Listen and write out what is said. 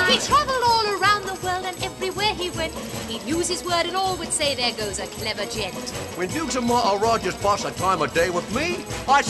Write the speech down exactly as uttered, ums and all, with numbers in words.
He travelled all around the world, and everywhere he went, he'd use his word and all would say, there goes a clever gent. When Dukes and Martha Rogers pass a time of day with me, I